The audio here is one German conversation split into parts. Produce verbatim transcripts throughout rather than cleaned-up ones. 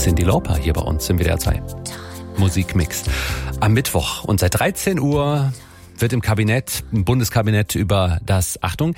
Cyndi Lauper hier bei uns im W D R zwei Musikmix am Mittwoch. Und seit dreizehn Uhr wird im Kabinett, im Bundeskabinett über das, Achtung,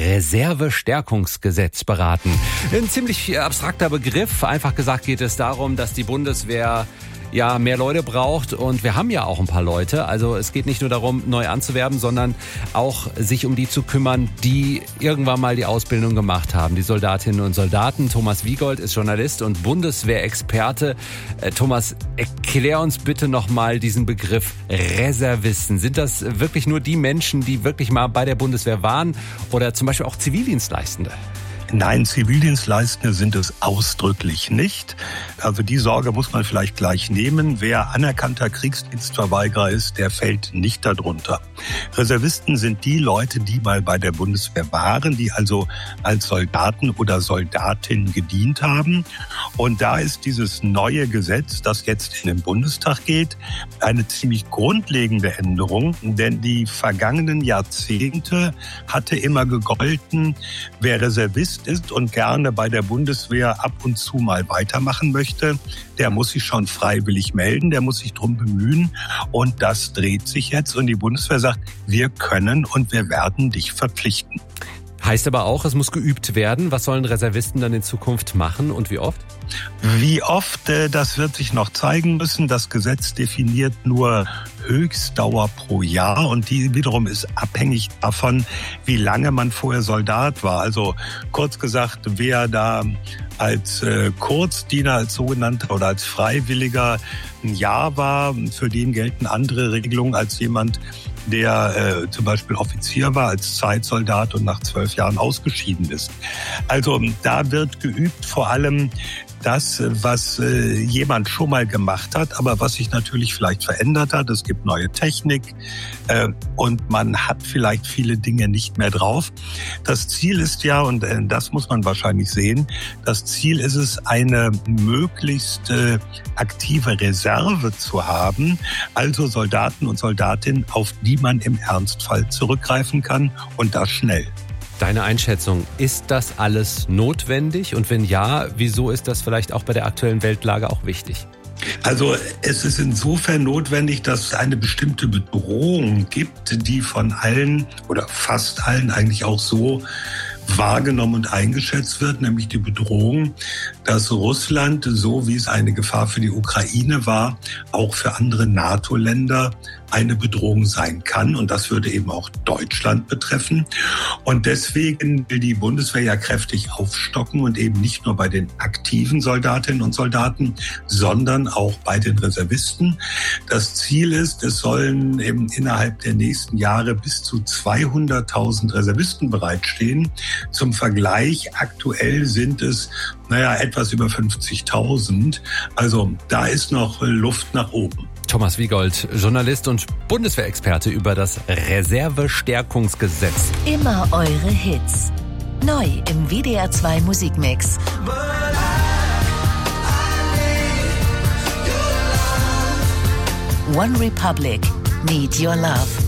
Reservestärkungsgesetz beraten. Ein ziemlich abstrakter Begriff. Einfach gesagt geht es darum, dass die Bundeswehr ja mehr Leute braucht, und wir haben ja auch ein paar Leute. Also es geht nicht nur darum, neu anzuwerben, sondern auch sich um die zu kümmern, die irgendwann mal die Ausbildung gemacht haben, die Soldatinnen und Soldaten. Thomas Wiegold ist Journalist und Bundeswehrexperte. Äh, Thomas, erklär uns bitte nochmal diesen Begriff Reservisten. Sind das wirklich nur die Menschen, die wirklich mal bei der Bundeswehr waren, oder zum Beispiel auch Zivildienstleistende? Nein, Zivildienstleistende sind es ausdrücklich nicht. Also die Sorge muss man vielleicht gleich nehmen. Wer anerkannter Kriegsdienstverweigerer ist, der fällt nicht darunter. Reservisten sind die Leute, die mal bei der Bundeswehr waren, die also als Soldaten oder Soldatin gedient haben. Und da ist dieses neue Gesetz, das jetzt in den Bundestag geht, eine ziemlich grundlegende Änderung. Denn die vergangenen Jahrzehnte hatte immer gegolten, wer Reservist ist und gerne bei der Bundeswehr ab und zu mal weitermachen möchte, der muss sich schon freiwillig melden, der muss sich drum bemühen, und das dreht sich jetzt und die Bundeswehr sagt, wir können und wir werden dich verpflichten. Heißt aber auch, es muss geübt werden. Was sollen Reservisten dann in Zukunft machen und wie oft? Wie oft, das wird sich noch zeigen müssen. Das Gesetz definiert nur Höchstdauer pro Jahr, und die wiederum ist abhängig davon, wie lange man vorher Soldat war. Also kurz gesagt, wer da als äh, Kurzdiener, als sogenannter oder als Freiwilliger ein Jahr war, für den gelten andere Regelungen als jemand, der äh, zum Beispiel Offizier war als Zeitsoldat und nach zwölf Jahren ausgeschieden ist. Also da wird geübt vor allem das, was äh, jemand schon mal gemacht hat, aber was sich natürlich vielleicht verändert hat. Es gibt neue Technik äh, und man hat vielleicht viele Dinge nicht mehr drauf. Das Ziel ist ja, und äh, das muss man wahrscheinlich sehen, das Ziel ist es, eine möglichst äh, aktive Reserve zu haben, also Soldaten und Soldatinnen, auf die man im Ernstfall zurückgreifen kann, und das schnell. Deine Einschätzung, ist das alles notwendig? Und wenn ja, wieso ist das vielleicht auch bei der aktuellen Weltlage auch wichtig? Also es ist insofern notwendig, dass es eine bestimmte Bedrohung gibt, die von allen oder fast allen eigentlich auch so wahrgenommen und eingeschätzt wird, nämlich die Bedrohung, dass Russland, so wie es eine Gefahr für die Ukraine war, auch für andere NATO-Länder eine Bedrohung sein kann. Und das würde eben auch Deutschland betreffen. Und deswegen will die Bundeswehr ja kräftig aufstocken, und eben nicht nur bei den aktiven Soldatinnen und Soldaten, sondern auch bei den Reservisten. Das Ziel ist, es sollen eben innerhalb der nächsten Jahre bis zu zweihunderttausend Reservisten bereitstehen. Zum Vergleich, aktuell sind es, naja, etwas über fünfzigtausend. Also da ist noch Luft nach oben. Thomas Wiegold, Journalist und Bundeswehrexperte über das Reservestärkungsgesetz. Immer eure Hits. Neu im W D R zwei Musikmix. One Republic, Need Your Love.